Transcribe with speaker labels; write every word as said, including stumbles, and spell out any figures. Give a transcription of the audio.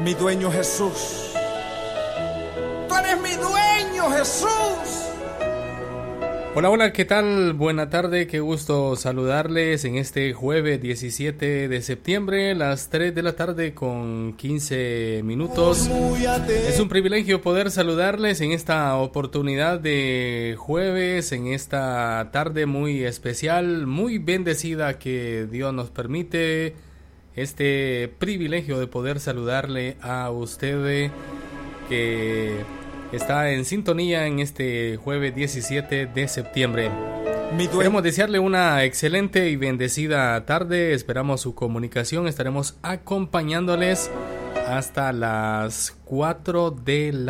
Speaker 1: Mi dueño Jesús. Tú eres mi dueño Jesús.
Speaker 2: Hola, hola, ¿qué tal? Buena tarde, qué gusto saludarles en este jueves diecisiete de septiembre, las tres de la tarde con quince minutos. Es un privilegio poder saludarles en esta oportunidad de jueves, en esta tarde muy especial, muy bendecida que Dios nos permite este privilegio de poder saludarle a usted que está en sintonía en este jueves diecisiete de septiembre. Queremos desearle una excelente y bendecida tarde. Esperamos su comunicación. Estaremos acompañándoles hasta las cuatro de la